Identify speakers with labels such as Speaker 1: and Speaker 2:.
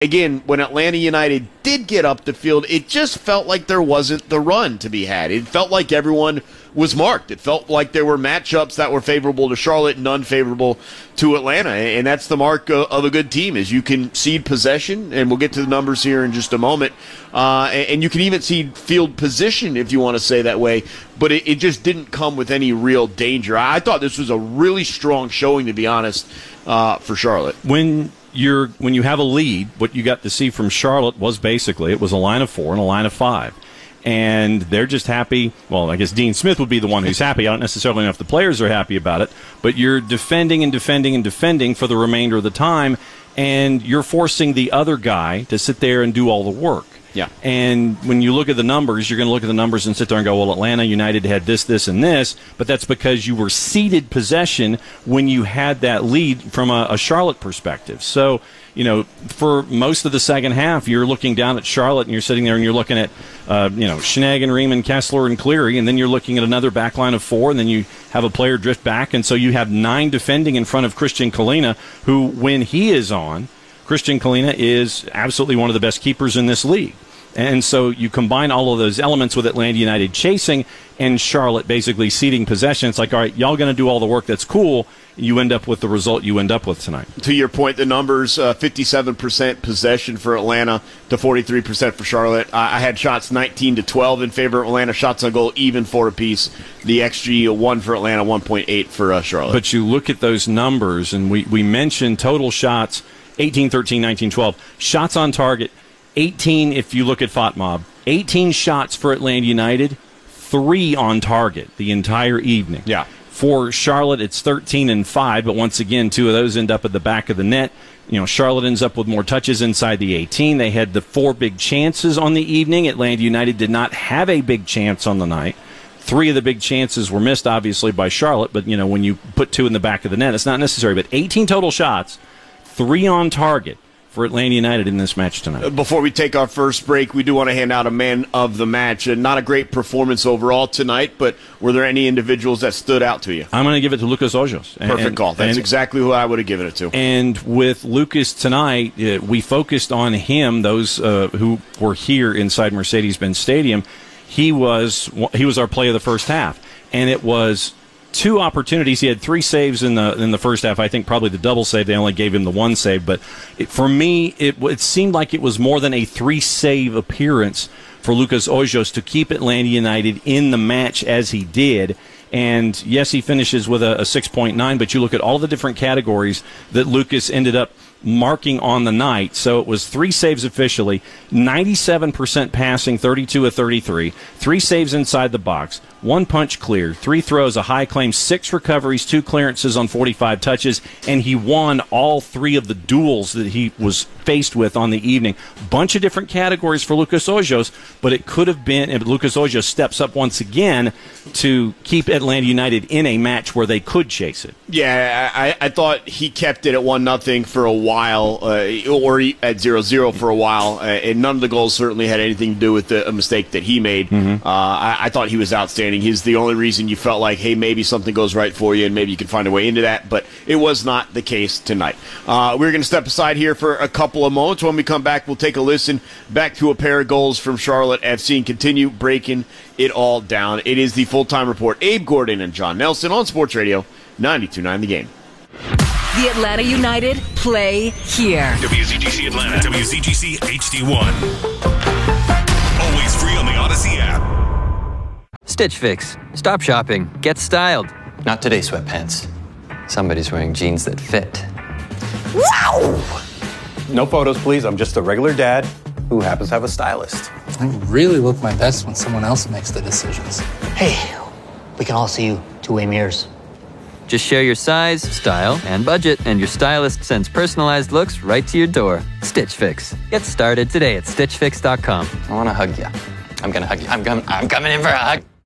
Speaker 1: again, when Atlanta United did get up the field, it just felt like there wasn't the run to be had. It felt like everyone was marked. It felt like there were matchups that were favorable to Charlotte and unfavorable to Atlanta, and that's the mark of a good team, is you can cede possession, and we'll get to the numbers here in just a moment, and you can even cede field position, if you want to say that way, but it just didn't come with any real danger. I thought this was a really strong showing, to be honest, for Charlotte.
Speaker 2: When you have a lead, what you got to see from Charlotte was basically it was a line of 4 and a line of 5. And they're just happy. Well, I guess Dean Smith would be the one who's happy. I don't necessarily know if the players are happy about it, but you're defending and defending and defending for the remainder of the time, and you're forcing the other guy to sit there and do all the work.
Speaker 1: Yeah.
Speaker 2: And when you look at the numbers, you're going to look at the numbers and sit there and go, well, Atlanta United had this, this, and this, but that's because you were ceded possession when you had that lead from a Charlotte perspective. So, for most of the second half, you're looking down at Charlotte and you're sitting there and you're looking at, Schnag and Riemann, Kessler and Cleary, and then you're looking at another back line of 4, and then you have a player drift back, and so you have 9 defending in front of Christian Kalina, who, when he is on, Christian Kalina is absolutely one of the best keepers in this league. And so you combine all of those elements with Atlanta United chasing and Charlotte basically ceding possession. It's like, all right, y'all going to do all the work. That's cool. You end up with the result you end up with tonight.
Speaker 1: To your point, the numbers, 57% possession for Atlanta to 43% for Charlotte. I had shots 19-12 in favor of Atlanta, shots on goal even 4 apiece. The XG 1 for Atlanta, 1.8 for Charlotte.
Speaker 2: But you look at those numbers, and we mentioned total shots, 18, 13, 19, 12. Shots on target, 18 if you look at FOTMob. 18 shots for Atlanta United, 3 on target the entire evening.
Speaker 1: Yeah.
Speaker 2: For Charlotte, it's 13 and 5, but once again, 2 of those end up at the back of the net. Charlotte ends up with more touches inside the 18. They had the 4 big chances on the evening. Atlanta United did not have a big chance on the night. 3 of the big chances were missed, obviously, by Charlotte, but, when you put 2 in the back of the net, it's not necessary. But 18 total shots, 3 on target for Atlanta United in this match tonight.
Speaker 1: Before we take our first break, we do want to hand out a man of the match. Not a great performance overall tonight, but were there any individuals that stood out to you?
Speaker 2: I'm going to give it to Lucas Ojos.
Speaker 1: Perfect call. That's exactly who I would have given it to.
Speaker 2: And with Lucas tonight, we focused on him, those who were here inside Mercedes-Benz Stadium. He was our play of the first half, and it was 2 opportunities. He had 3 saves in the first half. I think probably the double save. They only gave him the 1 save. But for me, it seemed like it was more than a 3-save appearance for Lucas Ojos to keep Atlanta United in the match as he did. And yes, he finishes with a 6.9, but you look at all the different categories that Lucas ended up marking on the night. So it was 3 saves officially, 97% passing, 32 of 33, 3 saves inside the box, 1 punch cleared, 3 throws, a high claim, 6 recoveries, 2 clearances on 45 touches, and he won all 3 of the duels that he was faced with on the evening. Bunch of different categories for Lucas Ojos, but it could have been if Lucas Ojos steps up once again to keep Atlanta United in a match where they could chase it.
Speaker 1: Yeah, I thought he kept it at 1-0 for a while, or at 0-0 for a while, and none of the goals certainly had anything to do with a mistake that he made.
Speaker 2: Mm-hmm.
Speaker 1: I thought he was outstanding. He's the only reason you felt like, hey, maybe something goes right for you and maybe you can find a way into that, but it was not the case tonight. We're going to step aside here for a couple of moments. When we come back, we'll take a listen back to a pair of goals from Charlotte FC and continue breaking it all down. It is the Full-Time Report. Abe Gordon and John Nelson on Sports Radio 92.9 The Game.
Speaker 3: The Atlanta United play here.
Speaker 4: WZGC Atlanta, WZGC HD1. Always free on the Odyssey app.
Speaker 5: Stitch Fix. Stop shopping. Get styled.
Speaker 6: Not today, sweatpants.
Speaker 5: Somebody's wearing jeans that fit.
Speaker 6: Wow! No photos, please. I'm just a regular dad who happens to have a stylist.
Speaker 7: I really look my best when someone else makes the decisions.
Speaker 8: Hey, we can all see you two-way mirrors.
Speaker 5: Just share your size, style, and budget, and your stylist sends personalized looks right to your door. Stitch Fix. Get started today at StitchFix.com.
Speaker 6: I want to hug you. I'm going to hug you. I'm coming in for a hug.